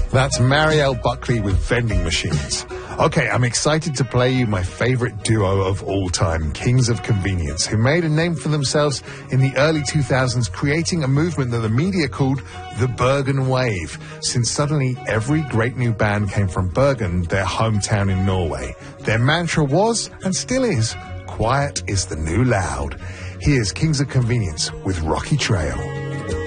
That's Marielle Buckley with Vending Machines. Okay, I'm excited to play you my favorite duo of all time, Kings of Convenience, who made a name for themselves in the early 2000s, creating a movement that the media called the Bergen Wave, since suddenly every great new band came from Bergen, their hometown in Norway. Their mantra was, and still is, quiet is the new loud. Here's Kings of Convenience with Rocky Trail.